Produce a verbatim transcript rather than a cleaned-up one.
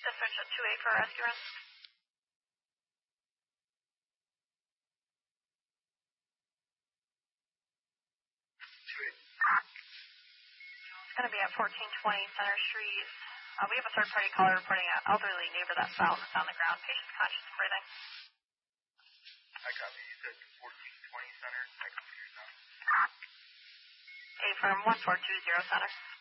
Dispatch at two eight for a rescue run. two eight. It's going to be at fourteen twenty Center Street. Uh, we have a third-party caller reporting an elderly neighbor that fell and is on the ground. Patient's conscious and breathing. I copy. You said fourteen twenty Center. I copy yours now. A firm one four two zero Center.